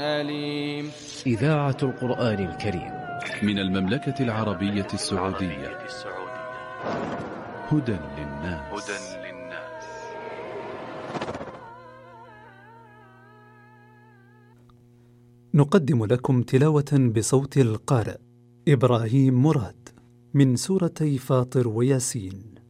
أليم. إذاعة القرآن الكريم من المملكة العربية السعودية. هدى للناس. نقدم لكم تلاوة بصوت القارئ إبراهيم مراد من سورتي فاطر وياسين.